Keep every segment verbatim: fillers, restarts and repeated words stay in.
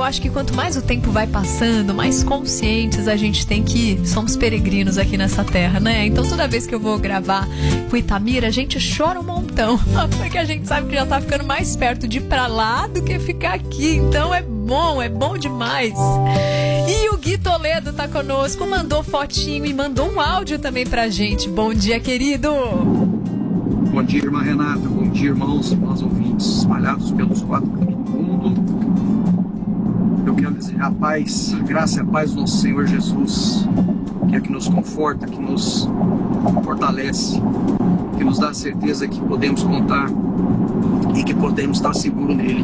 acho que quanto mais o tempo vai passando, mais conscientes a gente tem que somos peregrinos aqui nessa terra, né? Então toda vez que eu vou gravar com Itamira, a gente chora um montão, porque a gente sabe que já tá ficando mais perto de ir pra lá do que ficar aqui. Então é bom, é bom demais. E o Gui Toledo tá conosco, mandou fotinho e mandou um áudio também pra gente. Bom dia, querido! Bom dia, irmã Renata. Bom dia, irmãos, irmãs ouvintes espalhados pelos quatro cantos do mundo. Eu quero desejar a paz, a graça e a paz do nosso Senhor Jesus, que é que nos conforta, que nos fortalece, que nos dá a certeza que podemos contar e que podemos estar seguros nele.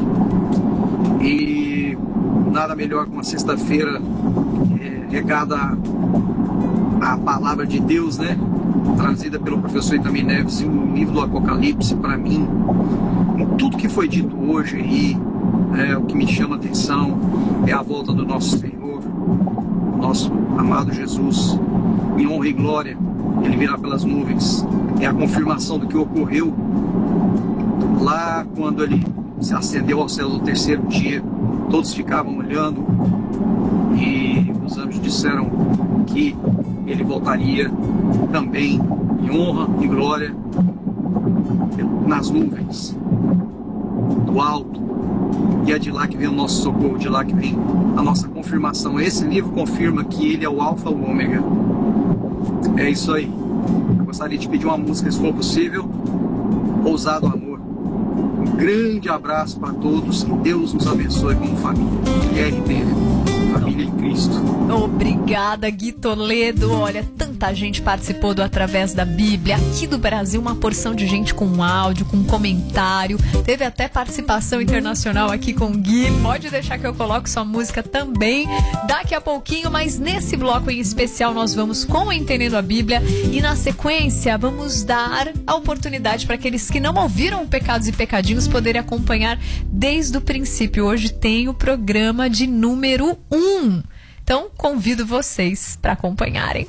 E nada melhor que uma sexta-feira é, regada à palavra de Deus, né? Trazida pelo professor Itamir Neves em um livro do Apocalipse. Para mim, em tudo que foi dito hoje aí, é, o que me chama a atenção é a volta do nosso Senhor, nosso amado Jesus, em honra e glória. Ele virá pelas nuvens. É a confirmação do que ocorreu lá quando ele se ascendeu ao céu no terceiro dia. Todos ficavam olhando e os anjos disseram que ele voltaria também em honra e glória nas nuvens do alto, e é de lá que vem o nosso socorro, de lá que vem a nossa confirmação. Esse livro confirma que ele é o alfa e o ômega. É isso aí. Eu gostaria de pedir uma música, se for possível, Ousado Amor. Um grande abraço para todos, que Deus nos abençoe como família. R D, família em Cristo. Obrigada, Gui Toledo. Olha, tanta gente participou do Através da Bíblia. Aqui do Brasil, uma porção de gente com áudio, com comentário. Teve até participação internacional aqui com o Gui. Pode deixar que eu coloque sua música também daqui a pouquinho, mas nesse bloco em especial nós vamos com Entendendo a Bíblia e na sequência vamos dar a oportunidade para aqueles que não ouviram o Pecados e Pecadinhos poderem acompanhar desde o princípio. Hoje tem o programa de número um. Então, convido vocês para acompanharem.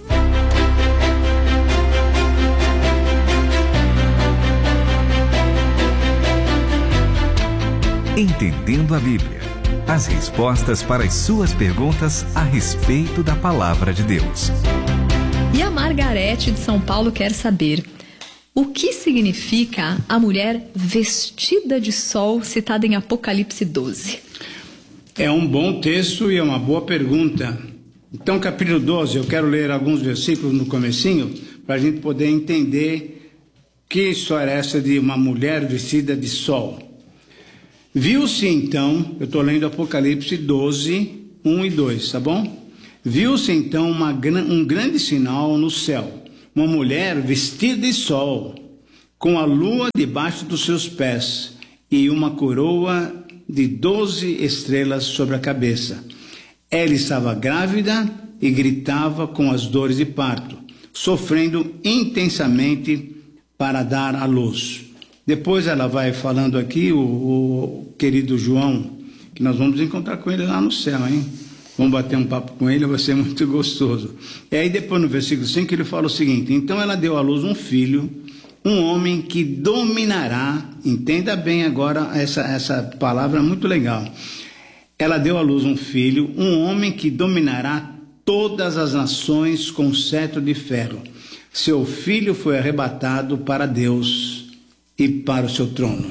Entendendo a Bíblia. As respostas para as suas perguntas a respeito da Palavra de Deus. E a Margarete de São Paulo quer saber: o que significa a mulher vestida de sol citada em Apocalipse doze? É um bom texto e é uma boa pergunta. Então, capítulo doze, eu quero ler alguns versículos no comecinho para a gente poder entender que história é essa de uma mulher vestida de sol. Viu-se então, eu estou lendo Apocalipse doze, um e dois, tá bom? Viu-se então uma, um grande sinal no céu, uma mulher vestida de sol, com a lua debaixo dos seus pés e uma coroa de doze estrelas sobre a cabeça. Ela estava grávida e gritava com as dores de parto, sofrendo intensamente para dar à luz. Depois ela vai falando aqui, o, o querido João, que nós vamos encontrar com ele lá no céu, hein? Vamos bater um papo com ele, vai ser muito gostoso. E aí depois no versículo cinco ele fala o seguinte: então ela deu à luz um filho, um homem que dominará. Entenda bem agora essa, essa palavra muito legal. Ela deu à luz um filho, um homem que dominará todas as nações com cetro de ferro. Seu filho foi arrebatado para Deus e para o seu trono.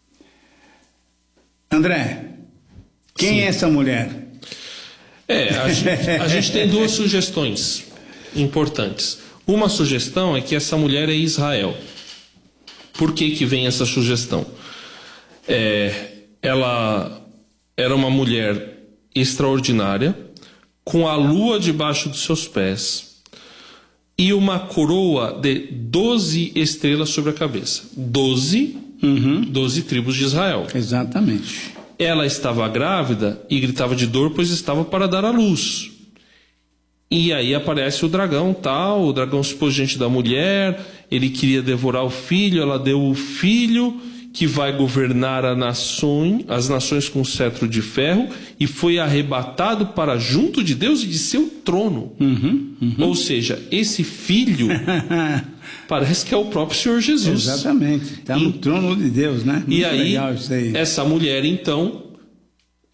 André, quem Sim. é essa mulher? É, a gente, a gente tem duas sugestões importantes. Uma sugestão é que essa mulher é Israel. Por que que vem essa sugestão? É, ela era uma mulher extraordinária, com a lua debaixo dos seus pés e uma coroa de doze estrelas sobre a cabeça. Doze, uhum. doze tribos de Israel. Exatamente. Ela estava grávida e gritava de dor, pois estava para dar à luz. E aí aparece o dragão, tal, o dragão se pôs diante da mulher, ele queria devorar o filho, ela deu o filho, que vai governar a nação, as nações com cetro de ferro, e foi arrebatado para junto de Deus e de seu trono. Uhum, uhum. Ou seja, esse filho parece que é o próprio Senhor Jesus. Exatamente, está no trono de Deus, né? Muito e aí, legal isso aí. Essa mulher então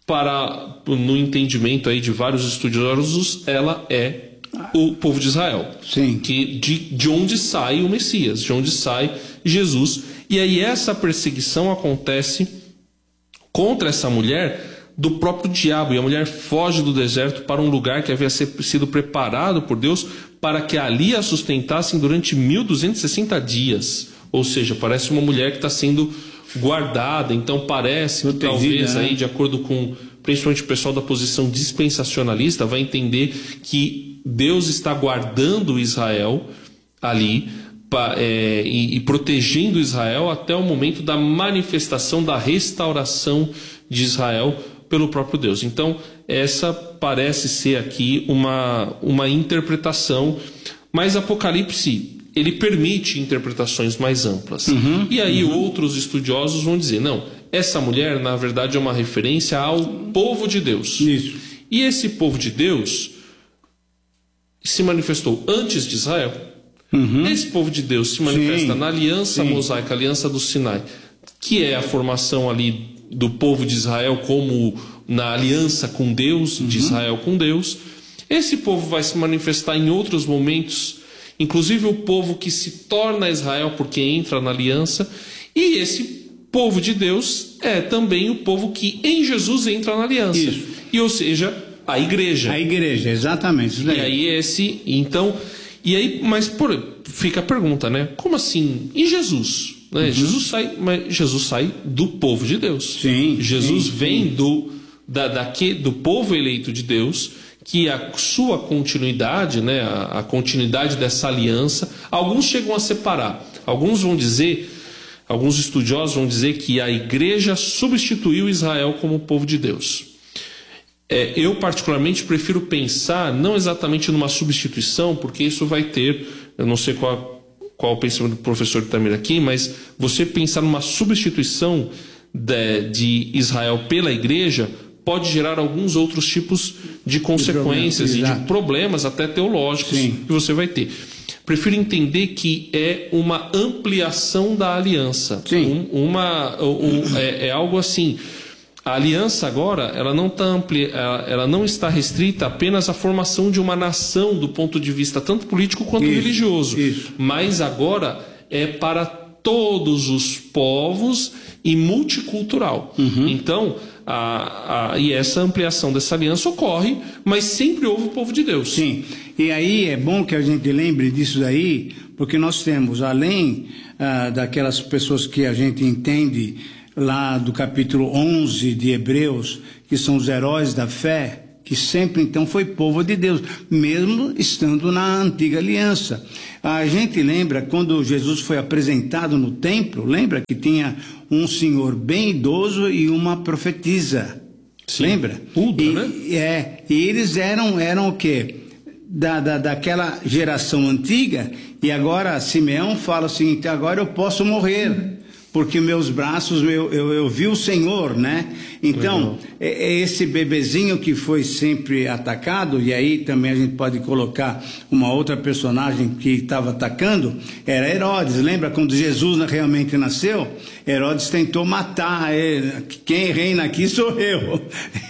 para, no entendimento aí de vários estudiosos, ela é o povo de Israel. Sim. Que, de, de onde sai o Messias, de onde sai Jesus. E aí essa perseguição acontece contra essa mulher do próprio diabo. E a mulher foge do deserto para um lugar que havia sido preparado por Deus para que ali a sustentassem durante mil duzentos e sessenta dias. Ou seja, parece uma mulher que está sendo guardada. Então parece que talvez aí, de acordo com principalmente o pessoal da posição dispensacionalista, vai entender que Deus está guardando Israel ali pa, é, e, e protegendo Israel até o momento da manifestação da restauração de Israel pelo próprio Deus. Então essa parece ser aqui uma, uma interpretação, mas Apocalipse ele permite interpretações mais amplas. Uhum, e aí uhum. outros estudiosos vão dizer, não, essa mulher na verdade é uma referência ao povo de Deus. Isso. E esse povo de Deus se manifestou antes de Israel. Uhum. Esse povo de Deus se manifesta Sim. na aliança Sim. mosaica, a aliança do Sinai, que é a formação ali do povo de Israel como na aliança com Deus, uhum. de Israel com Deus. Esse povo vai se manifestar em outros momentos, inclusive o povo que se torna Israel porque entra na aliança, e esse povo de Deus é também o povo que em Jesus entra na aliança. Isso. E ou seja, a igreja. A igreja, exatamente. Isso daí. E aí esse, então, e aí, mas por, fica a pergunta, né? Como assim? E Jesus? Né? Uhum. Jesus sai, mas Jesus sai do povo de Deus. Sim. Jesus sim, vem sim. do da, daqui, do povo eleito de Deus, que a sua continuidade, né, a, a continuidade dessa aliança, alguns chegam a separar. Alguns vão dizer, alguns estudiosos vão dizer que a igreja substituiu Israel como povo de Deus. É, eu particularmente prefiro pensar não exatamente numa substituição, porque isso vai ter, eu não sei qual, qual o pensamento do professor Itamir aqui, mas você pensar numa substituição de, de Israel pela igreja pode gerar alguns outros tipos de consequências e de problemas até teológicos Sim. que você vai ter. Prefiro entender que é uma ampliação da aliança. Sim. Um, uma, um, é, é algo assim. A aliança agora ela não, tá ampli, ela, ela não está restrita apenas à formação de uma nação do ponto de vista tanto político quanto isso, religioso. Isso. Mas agora é para todos os povos e multicultural. Uhum. Então, a, a, e essa ampliação dessa aliança ocorre, mas sempre houve o povo de Deus. Sim, e aí é bom que a gente lembre disso daí, porque nós temos, além ah, daquelas pessoas que a gente entende lá do capítulo onze de Hebreus, que são os heróis da fé, que sempre então foi povo de Deus, mesmo estando na antiga aliança. A gente lembra quando Jesus foi apresentado no templo, lembra que tinha um senhor bem idoso e uma profetisa. Sim. Lembra? Uda, e, né? É, e eles eram, eram o quê? Da, da, daquela geração antiga, e agora Simeão fala o seguinte, agora eu posso morrer, porque meus braços, eu, eu, eu vi o Senhor, né? Então, é, é esse bebezinho que foi sempre atacado, e aí também a gente pode colocar uma outra personagem que estava atacando, era Herodes. Lembra quando Jesus realmente nasceu? Herodes tentou matar ele. Quem reina aqui sou eu.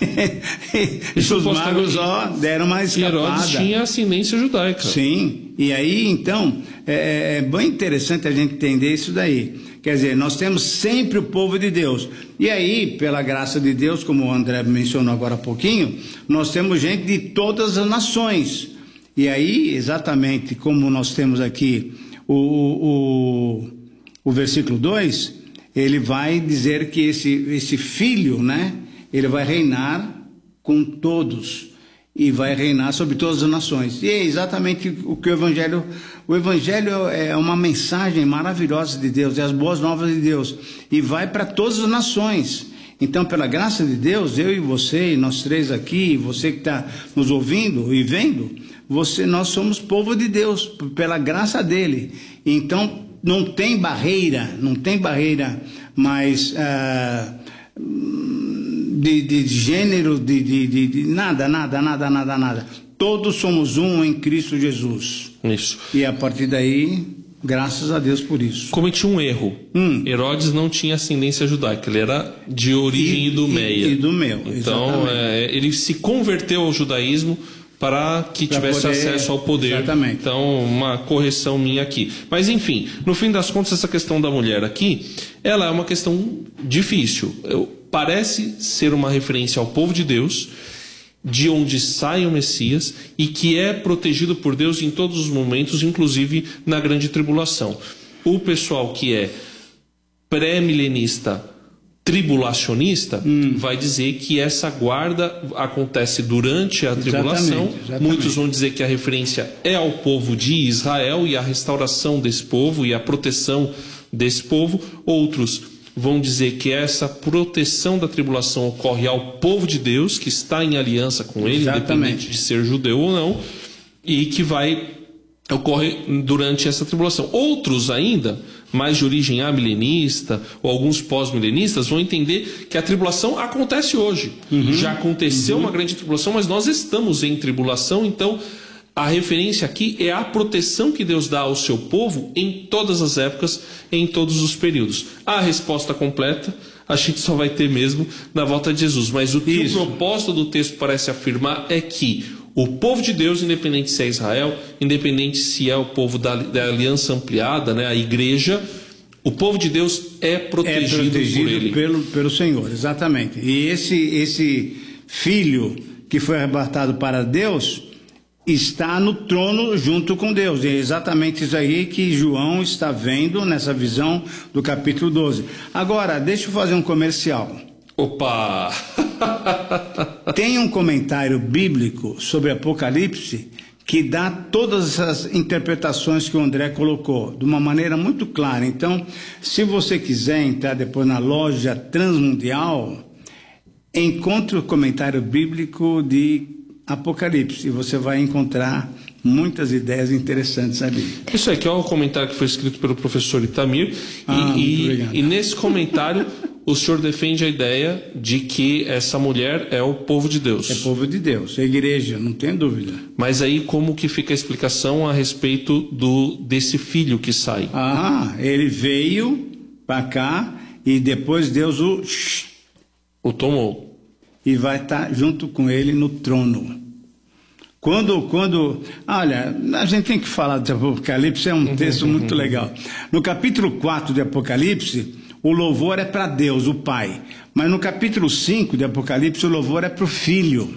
E os magos, ó, deram uma escapada. Herodes tinha ascendência judaica. Sim, e aí então, é, é bem interessante a gente entender isso daí. Quer dizer, nós temos sempre o povo de Deus. E aí, pela graça de Deus, como o André mencionou agora há pouquinho, nós temos gente de todas as nações. E aí, exatamente como nós temos aqui o, o, o versículo dois, ele vai dizer que esse, esse filho, né, ele vai reinar com todos. E vai reinar sobre todas as nações. E é exatamente o que o Evangelho... O Evangelho é uma mensagem maravilhosa de Deus, é as boas novas de Deus. E vai para todas as nações. Então, pela graça de Deus, eu e você, e nós três aqui, você que está nos ouvindo e vendo, você, nós somos povo de Deus, pela graça dele. Então, não tem barreira, não tem barreira mais... Ah, De, de, de gênero, de, de, de, de nada, nada, nada, nada, nada. Todos somos um em Cristo Jesus. Isso. E a partir daí... Graças a Deus por isso. Cometi um erro. Hum. Herodes não tinha ascendência judaica, ele era de origem idumeia. E, do meu, então, é, ele se converteu ao judaísmo para que pra tivesse poder, acesso ao poder. Exatamente. Então, uma correção minha aqui. Mas, enfim, no fim das contas, essa questão da mulher aqui, ela é uma questão difícil. Eu, parece ser uma referência ao povo de Deus, de onde sai o Messias e que é protegido por Deus em todos os momentos, inclusive na grande tribulação. O pessoal que é pré-milenista, tribulacionista, hum. vai dizer que essa guarda acontece durante a tribulação. Exatamente, exatamente. Muitos vão dizer que a referência é ao povo de Israel e a restauração desse povo e a proteção desse povo. Outros vão dizer que essa proteção da tribulação ocorre ao povo de Deus, que está em aliança com ele, exatamente, independente de ser judeu ou não, e que vai ocorrer durante essa tribulação. Outros ainda, mais de origem amilenista, ou alguns pós-milenistas, vão entender que a tribulação acontece hoje. Uhum, Já aconteceu uhum. uma grande tribulação, mas nós estamos em tribulação, então a referência aqui é a proteção que Deus dá ao seu povo em todas as épocas, em todos os períodos. A resposta completa a gente só vai ter mesmo na volta de Jesus. Mas o que Isso. o propósito do texto parece afirmar é que o povo de Deus, independente se é Israel, independente se é o povo da, da aliança ampliada, né, a igreja, o povo de Deus é protegido, é protegido por ele. Pelo, pelo Senhor, exatamente. E esse, esse filho que foi arrebatado para Deus está no trono junto com Deus. E é exatamente isso aí que João está vendo nessa visão do capítulo doze. Agora, deixa eu fazer um comercial. Opa! Tem um comentário bíblico sobre Apocalipse que dá todas essas interpretações que o André colocou, de uma maneira muito clara. Então, se você quiser entrar depois na loja Transmundial, encontre o comentário bíblico de Apocalipse, e você vai encontrar muitas ideias interessantes ali. Isso aqui é o comentário que foi escrito pelo professor Itamir, ah, e, e, e nesse comentário o senhor defende a ideia de que essa mulher é o povo de Deus. É povo de Deus, é igreja, não tem dúvida. Mas aí como que fica a explicação a respeito do, desse filho que sai? Ah, ele veio para cá e depois Deus o... o tomou. E vai estar junto com ele no trono. Quando, quando, olha, a gente tem que falar de Apocalipse, é um texto muito legal. No capítulo quatro de Apocalipse, o louvor é para Deus, o Pai. Mas no capítulo cinco de Apocalipse, o louvor é para o Filho.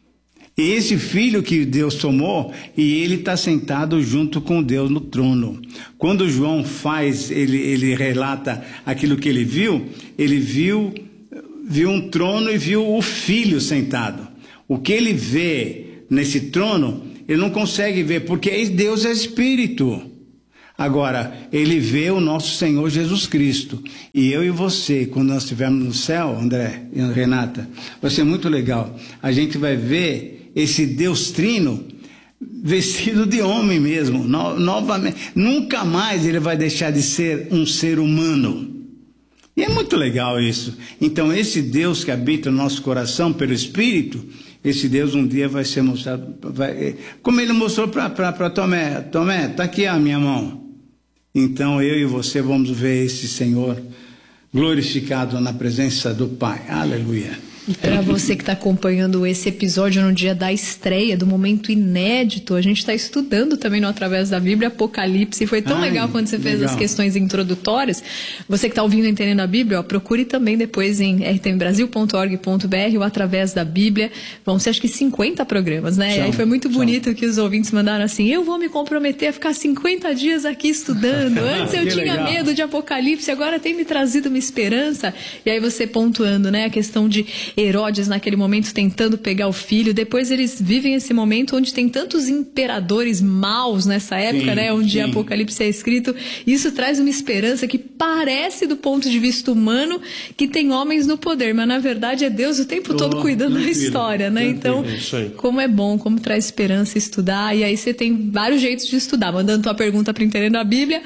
E esse Filho que Deus tomou, e ele está sentado junto com Deus no trono. Quando João faz, ele, ele relata aquilo que ele viu, ele viu... viu um trono e viu o Filho sentado. O que ele vê nesse trono, ele não consegue ver, porque Deus é Espírito. Agora, ele vê o nosso Senhor Jesus Cristo. E eu e você, quando nós estivermos no céu, André e Renata, vai ser muito legal. A gente vai ver esse Deus Trino vestido de homem mesmo, no, novamente. Nunca mais ele vai deixar de ser um ser humano. E é muito legal isso. Então, esse Deus que habita no nosso coração pelo Espírito, esse Deus um dia vai ser mostrado, vai, como ele mostrou para Tomé. Tomé, está aqui a minha mão. Então, eu e você vamos ver esse Senhor glorificado na presença do Pai. Aleluia. E para você que está acompanhando esse episódio no dia da estreia, do momento inédito, a gente está estudando também no Através da Bíblia, Apocalipse. Foi tão Ai, legal quando você fez legal. as questões introdutórias. Você que está ouvindo Entendendo a Bíblia, ó, procure também depois em r t m brasil ponto org ponto b r, o Através da Bíblia. Vão ser acho que cinquenta programas, né? São, e aí foi muito bonito são. que os ouvintes mandaram assim: eu vou me comprometer a ficar cinquenta dias aqui estudando. Antes eu tinha legal. medo de Apocalipse, agora tem me trazido uma esperança. E aí você pontuando, né, a questão de Herodes naquele momento tentando pegar o filho, depois eles vivem esse momento onde tem tantos imperadores maus nessa época, sim, né, onde sim. Apocalipse é escrito. Isso traz uma esperança que parece do ponto de vista humano que tem homens no poder, mas na verdade é Deus o tempo oh, todo cuidando da história, né? Então, como é bom, como traz esperança estudar. E aí você tem vários jeitos de estudar, mandando tua pergunta para Entendendo a Bíblia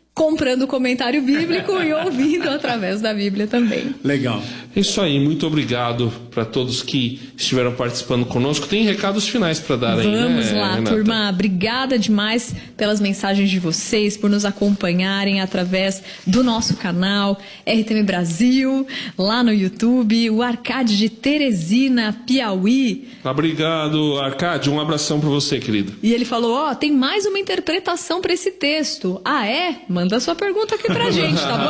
comprando o comentário bíblico e ouvindo através da Bíblia também. Legal. É isso aí, muito obrigado para todos que estiveram participando conosco. Tem recados finais para dar aí, né, Vamos lá, Renata? turma. Obrigada demais pelas mensagens de vocês, por nos acompanharem através do nosso canal R T M Brasil, lá no YouTube, o Arcade de Teresina, Piauí. Obrigado, Arcade. Um abração para você, querido. E ele falou, ó, oh, tem mais uma interpretação para esse texto. Ah, é? Manda sua pergunta aqui pra gente, tá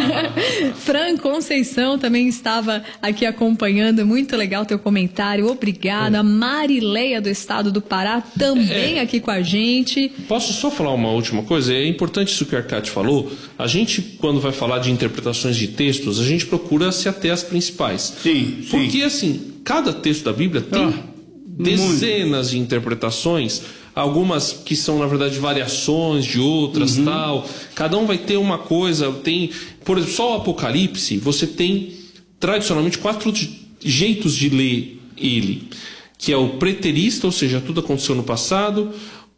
bom? Fran Conceição também estava aqui acompanhando. Muito legal teu comentário. Obrigada. É. Marileia do estado do Pará também é. aqui com a gente. Posso só falar uma última coisa? É importante isso que o Arcade falou. A gente, quando vai falar de interpretações de textos, a gente procura se ater às principais. Sim, sim. Porque, assim, cada texto da Bíblia tem ah, dezenas muito. de interpretações. Algumas que são, na verdade, variações de outras, uhum. tal. Cada um vai ter uma coisa. Tem, por exemplo, só o Apocalipse, você tem tradicionalmente quatro jeitos de ler ele, que é o preterista, ou seja, tudo aconteceu no passado;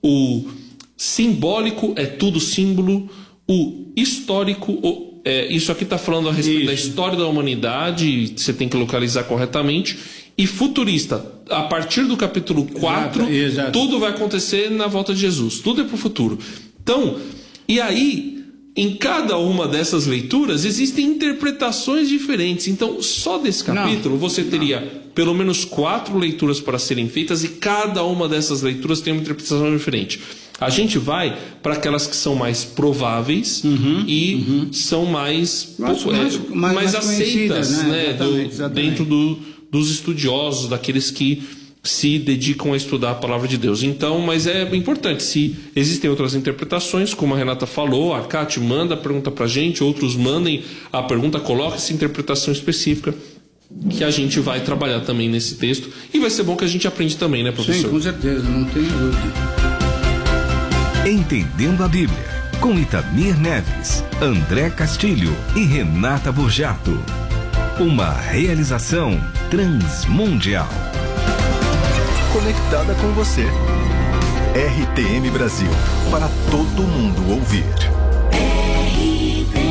o simbólico, é tudo símbolo; o histórico, o, é, isso aqui está falando a respeito isso. da história da humanidade, você tem que localizar corretamente; e futurista, a partir do capítulo quatro, exato, exato. tudo vai acontecer na volta de Jesus, tudo é para o futuro. Então, e aí, em cada uma dessas leituras existem interpretações diferentes. Então, só desse capítulo, não, você teria não. pelo menos quatro leituras para serem feitas, e cada uma dessas leituras tem uma interpretação diferente. A gente vai para aquelas que são mais prováveis uhum, e uhum. são mais, mais, pouco, mais, é, mais, mais mais aceitas, né? né? Exatamente, do, exatamente. dentro do, dos estudiosos, daqueles que se dedicam a estudar a palavra de Deus. Então, mas é importante, se existem outras interpretações, como a Renata falou, a Arcate manda a pergunta pra gente, outros mandem a pergunta, coloque essa interpretação específica, que a gente vai trabalhar também nesse texto, e vai ser bom que a gente aprende também, né, professor? Sim, com certeza, não tenho dúvida. Entendendo a Bíblia, com Itamir Neves, André Castilho e Renata Borjato. Uma realização Transmundial. Conectada com você. R T M Brasil, para todo mundo ouvir. R T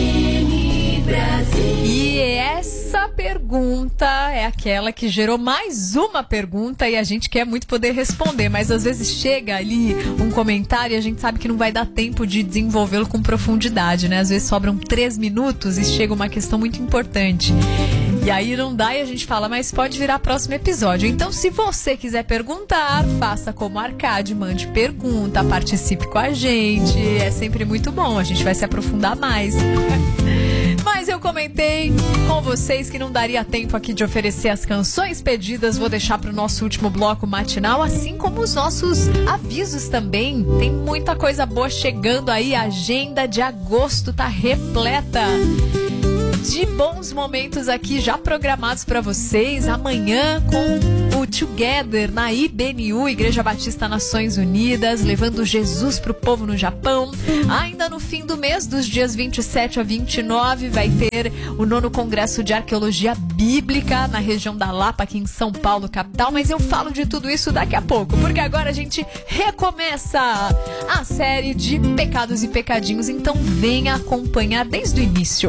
M Brasil. E essa pergunta é aquela que gerou mais uma pergunta, e a gente quer muito poder responder, mas às vezes chega ali um comentário e a gente sabe que não vai dar tempo de desenvolvê-lo com profundidade, né? Às vezes sobram três minutos e chega uma questão muito importante. E aí não dá e a gente fala, mas pode virar próximo episódio. Então, se você quiser perguntar, faça como Arcade, mande pergunta, participe com a gente. É sempre muito bom, a gente vai se aprofundar mais. Mas eu comentei com vocês que não daria tempo aqui de oferecer as canções pedidas. Vou deixar para o nosso último bloco matinal, assim como os nossos avisos também. Tem muita coisa boa chegando aí. A agenda de agosto tá repleta de bons momentos aqui já programados para vocês. Amanhã com o Together na I B N U, Igreja Batista Nações Unidas, levando Jesus pro povo no Japão. Ainda no fim do mês, dos dias vinte e sete a vinte e nove, vai ter o nono Congresso de Arqueologia Bíblica na região da Lapa, aqui em São Paulo, capital. Mas eu falo de tudo isso daqui a pouco, porque agora a gente recomeça a série de Pecados e Pecadinhos. Então venha acompanhar desde o início.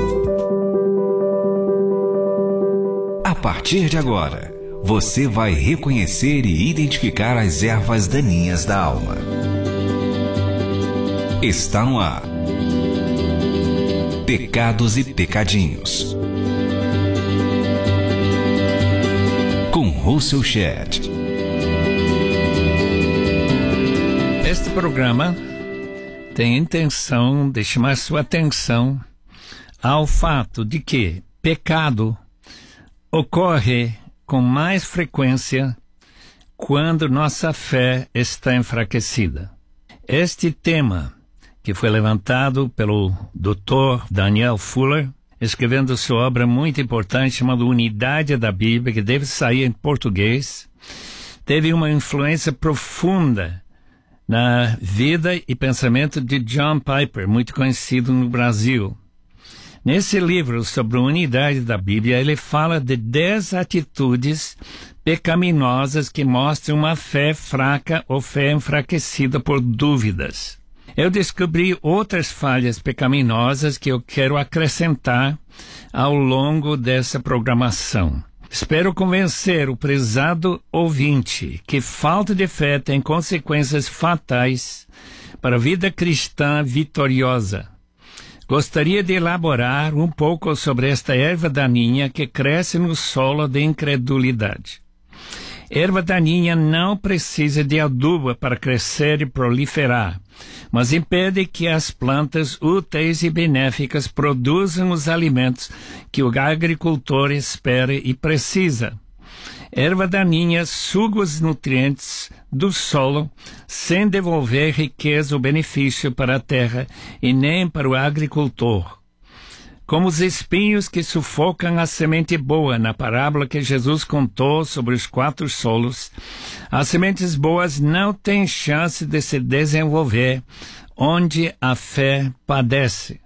A partir de agora, você vai reconhecer e identificar as ervas daninhas da alma. Está no ar. Pecados e Pecadinhos. Com Russell Shedd. Este programa tem a intenção de chamar sua atenção ao fato de que pecado ocorre com mais frequência quando nossa fé está enfraquecida. Este tema, que foi levantado pelo doutor Daniel Fuller, escrevendo sua obra muito importante chamada Unidade da Bíblia, que deve sair em português, teve uma influência profunda na vida e pensamento de John Piper, muito conhecido no Brasil. Nesse livro sobre a unidade da Bíblia, ele fala de dez atitudes pecaminosas que mostram uma fé fraca ou fé enfraquecida por dúvidas. Eu descobri outras falhas pecaminosas que eu quero acrescentar ao longo dessa programação. Espero convencer o prezado ouvinte que falta de fé tem consequências fatais para a vida cristã vitoriosa. Gostaria de elaborar um pouco sobre esta erva daninha que cresce no solo de incredulidade. Erva daninha não precisa de adubo para crescer e proliferar, mas impede que as plantas úteis e benéficas produzam os alimentos que o agricultor espera e precisa. Erva daninha suga os nutrientes do solo sem devolver riqueza ou benefício para a terra e nem para o agricultor. Como os espinhos que sufocam a semente boa na parábola que Jesus contou sobre os quatro solos, as sementes boas não têm chance de se desenvolver onde a fé padece.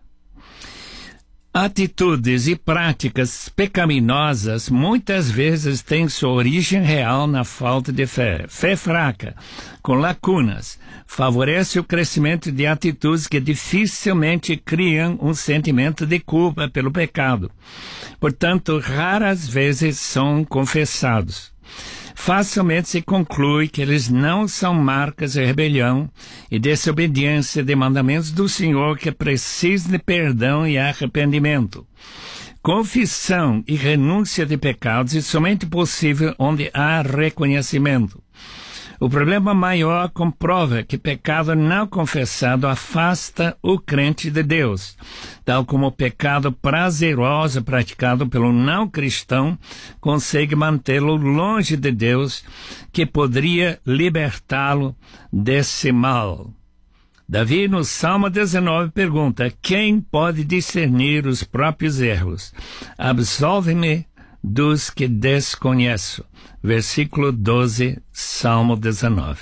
Atitudes e práticas pecaminosas muitas vezes têm sua origem real na falta de fé. Fé fraca, com lacunas, favorece o crescimento de atitudes que dificilmente criam um sentimento de culpa pelo pecado. Portanto, raras vezes são confessados. Facilmente se conclui que eles não são marcas de rebelião e desobediência de mandamentos do Senhor que precisam de perdão e arrependimento. Confissão e renúncia de pecados é somente possível onde há reconhecimento. O problema maior comprova que pecado não confessado afasta o crente de Deus, tal como o pecado prazeroso praticado pelo não cristão consegue mantê-lo longe de Deus, que poderia libertá-lo desse mal. Davi, no Salmo dezenove, pergunta: quem pode discernir os próprios erros? Absolve-me dos que desconheço. Versículo doze, Salmo dezenove.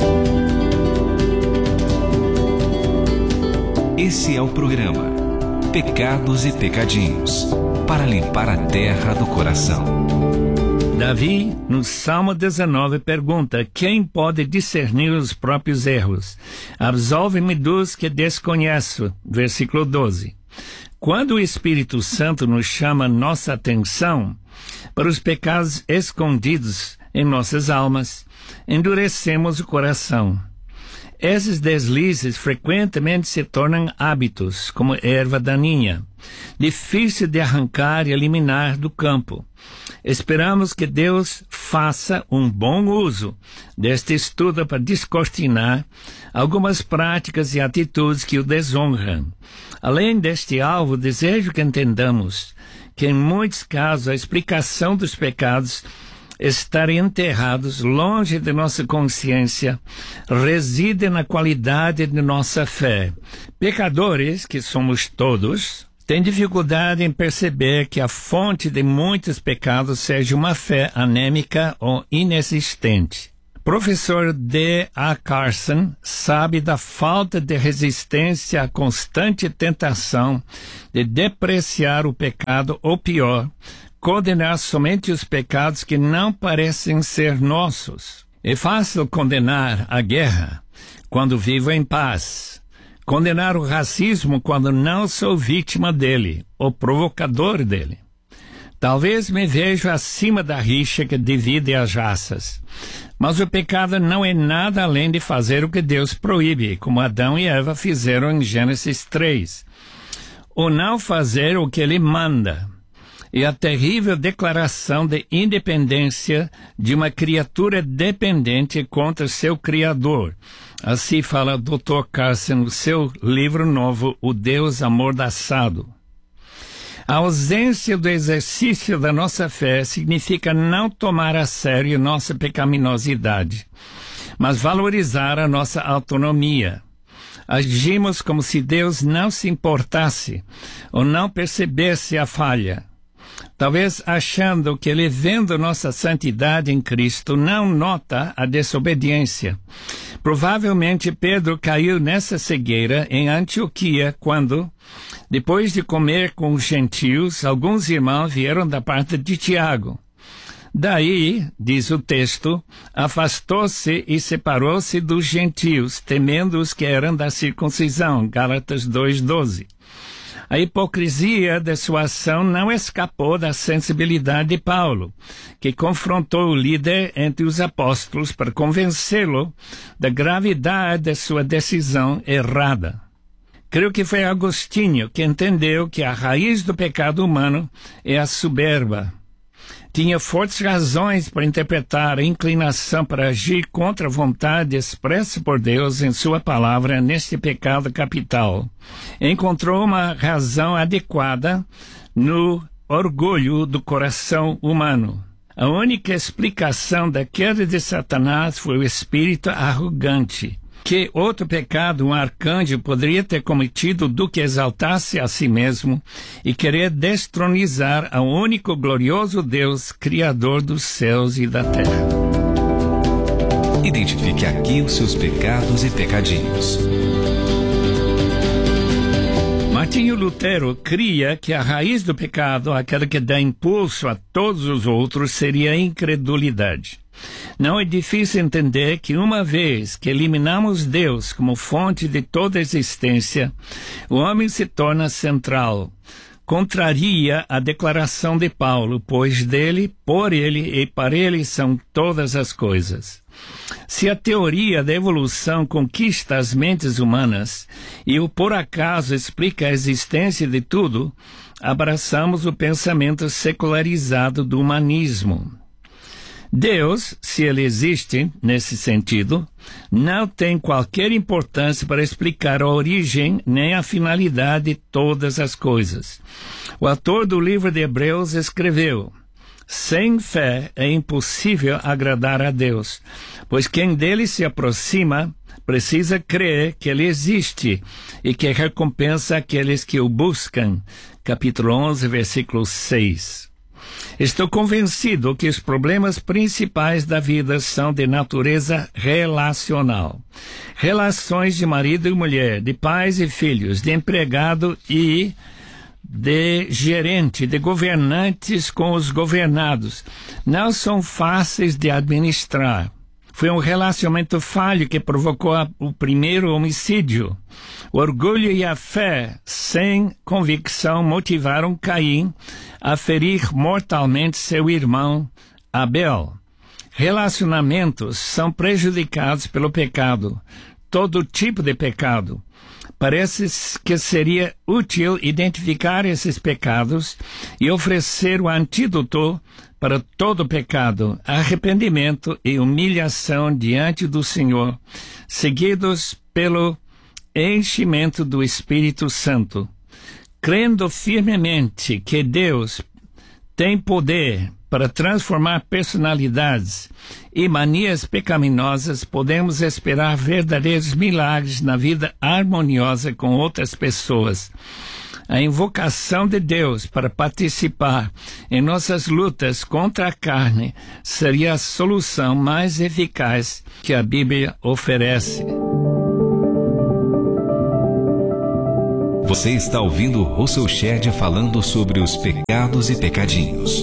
Esse é o programa Pecados e Pecadinhos, para limpar a terra do coração. Davi, no Salmo dezenove, pergunta: quem pode discernir os próprios erros? Absolve-me dos que desconheço. Versículo doze. Quando o Espírito Santo nos chama nossa atenção para os pecados escondidos em nossas almas, endurecemos o coração. Esses deslizes frequentemente se tornam hábitos, como erva daninha, difícil de arrancar e eliminar do campo. Esperamos que Deus faça um bom uso deste estudo para descortinar algumas práticas e atitudes que o desonram. Além deste alvo, desejo que entendamos que em muitos casos a explicação dos pecados estarem enterrados longe de nossa consciência reside na qualidade de nossa fé. Pecadores, que somos todos, têm dificuldade em perceber que a fonte de muitos pecados seja uma fé anêmica ou inexistente. Professor D A Carson sabe da falta de resistência à constante tentação de depreciar o pecado, ou pior, condenar somente os pecados que não parecem ser nossos. É fácil condenar a guerra quando vivo em paz, condenar o racismo quando não sou vítima dele, ou provocador dele. Talvez me veja acima da rixa que divide as raças, mas o pecado não é nada além de fazer o que Deus proíbe, como Adão e Eva fizeram em Gênesis três, ou não fazer o que ele manda. E a terrível declaração de independência de uma criatura dependente contra seu Criador. Assim fala doutor Carson no seu livro novo, O Deus Amordaçado. A ausência do exercício da nossa fé significa não tomar a sério nossa pecaminosidade, mas valorizar a nossa autonomia. Agimos como se Deus não se importasse ou não percebesse a falha. Talvez achando que ele, vendo nossa santidade em Cristo, não nota a desobediência. Provavelmente Pedro caiu nessa cegueira em Antioquia quando, depois de comer com os gentios, alguns irmãos vieram da parte de Tiago. Daí, diz o texto, afastou-se e separou-se dos gentios, temendo os que eram da circuncisão. Gálatas dois, doze. A hipocrisia de sua ação não escapou da sensibilidade de Paulo, que confrontou o líder entre os apóstolos para convencê-lo da gravidade de sua decisão errada. Creio que foi Agostinho que entendeu que a raiz do pecado humano é a soberba. Tinha fortes razões para interpretar a inclinação para agir contra a vontade expressa por Deus em sua palavra neste pecado capital. Encontrou uma razão adequada no orgulho do coração humano. A única explicação da queda de Satanás foi o espírito arrogante. Que outro pecado um arcanjo poderia ter cometido do que exaltar-se a si mesmo e querer destronizar ao único glorioso Deus, Criador dos céus e da terra? Identifique aqui os seus pecados e pecadinhos. Martinho Lutero cria que a raiz do pecado, aquela que dá impulso a todos os outros, seria a incredulidade. Não é difícil entender que uma vez que eliminamos Deus como fonte de toda a existência, o homem se torna central. Contraria a declaração de Paulo, pois dele, por ele e para ele são todas as coisas. Se a teoria da evolução conquista as mentes humanas e o por acaso explica a existência de tudo, abraçamos o pensamento secularizado do humanismo. Deus, se ele existe nesse sentido, não tem qualquer importância para explicar a origem nem a finalidade de todas as coisas. O autor do livro de Hebreus escreveu: sem fé é impossível agradar a Deus, pois quem dele se aproxima precisa crer que ele existe e que recompensa aqueles que o buscam. Capítulo onze, versículo seis. Estou convencido que os problemas principais da vida são de natureza relacional. Relações de marido e mulher, de pais e filhos, de empregado e de gerente, de governantes com os governados, não são fáceis de administrar. Foi um relacionamento falho que provocou a, o primeiro homicídio. O orgulho e a fé, sem convicção, motivaram Caim a ferir mortalmente seu irmão Abel. Relacionamentos são prejudicados pelo pecado, todo tipo de pecado. Parece que seria útil identificar esses pecados e oferecer o antídoto para todo pecado, arrependimento e humilhação diante do Senhor, seguidos pelo enchimento do Espírito Santo. Crendo firmemente que Deus tem poder para transformar personalidades e manias pecaminosas, podemos esperar verdadeiros milagres na vida harmoniosa com outras pessoas. A invocação de Deus para participar em nossas lutas contra a carne seria a solução mais eficaz que a Bíblia oferece. Você está ouvindo Russell Shedd falando sobre os pecados e pecadinhos.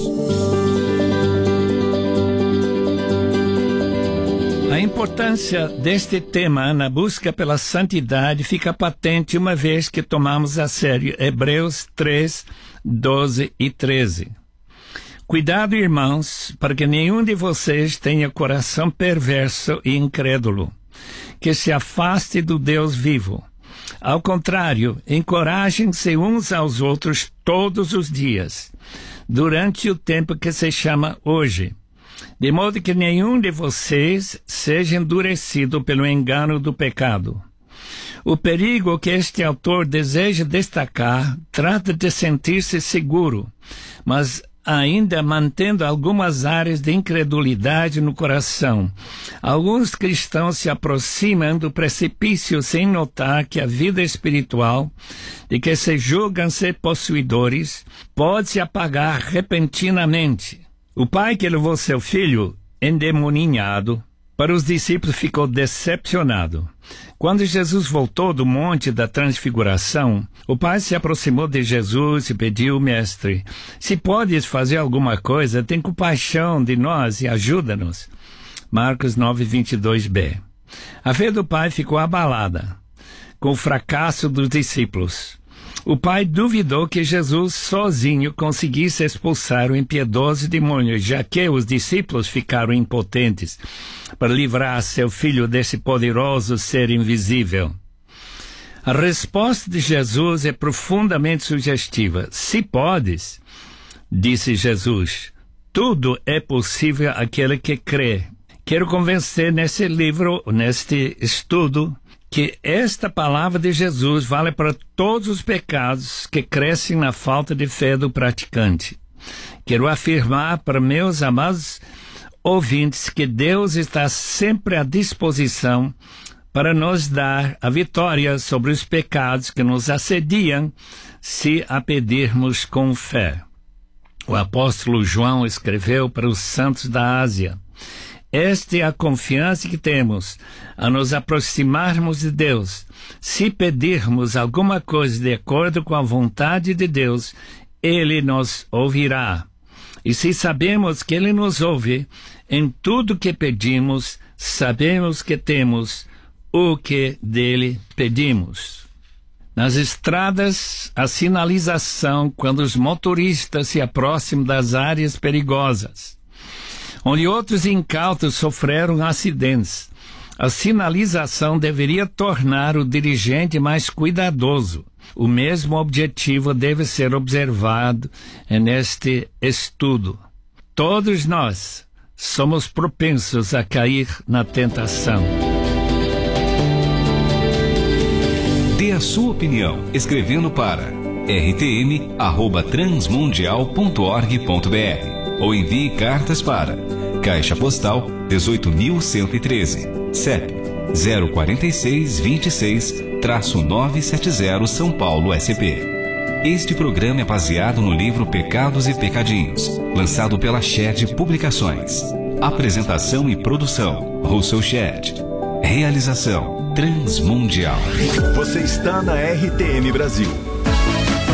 A importância deste tema na busca pela santidade fica patente uma vez que tomamos a sério Hebreus três, doze e treze. Cuidado, irmãos, para que nenhum de vocês tenha coração perverso e incrédulo, que se afaste do Deus vivo. Ao contrário, encorajem-se uns aos outros todos os dias, durante o tempo que se chama hoje, de modo que nenhum de vocês seja endurecido pelo engano do pecado. O perigo que este autor deseja destacar trata de sentir-se seguro, mas ainda mantendo algumas áreas de incredulidade no coração. Alguns cristãos se aproximam do precipício sem notar que a vida espiritual, de que se julgam ser possuidores, pode se apagar repentinamente. O pai que levou seu filho endemoninhado Para os discípulos ficou decepcionado. Quando Jesus voltou do Monte da Transfiguração, o Pai se aproximou de Jesus e pediu: Mestre, se podes fazer alguma coisa, tem compaixão de nós e ajuda-nos. Marcos nove, vinte e dois b. A fé do Pai ficou abalada com o fracasso dos discípulos. O Pai duvidou que Jesus sozinho conseguisse expulsar o impiedoso demônio, já que os discípulos ficaram impotentes para livrar seu filho desse poderoso ser invisível. A resposta de Jesus é profundamente sugestiva. Se podes, disse Jesus, tudo é possível àquele que crê. Quero convencer nesse livro, neste estudo, que esta palavra de Jesus vale para todos os pecados que crescem na falta de fé do praticante. Quero afirmar para meus amados ouvintes que Deus está sempre à disposição para nos dar a vitória sobre os pecados que nos assediam se a pedirmos com fé. O apóstolo João escreveu para os santos da Ásia: esta é a confiança que temos a nos aproximarmos de Deus. Se pedirmos alguma coisa de acordo com a vontade de Deus, Ele nos ouvirá. E se sabemos que Ele nos ouve, em tudo que pedimos, sabemos que temos o que dele pedimos. Nas estradas, a sinalização quando os motoristas se aproximam das áreas perigosas, onde outros incautos sofreram acidentes. A sinalização deveria tornar o dirigente mais cuidadoso. O mesmo objetivo deve ser observado neste estudo. Todos nós somos propensos a cair na tentação. Dê a sua opinião escrevendo para r t m arroba transmundial ponto org ponto b r ou envie cartas para Caixa Postal dezoito mil cento e treze, C E P zero quatro seis, vinte e seis, novecentos e setenta, São Paulo, S P. Este programa é baseado no livro Pecados e Pecadinhos, lançado pela Shed Publicações. Apresentação e produção, Russell Shed. Realização, Transmundial. Você está na R T M Brasil.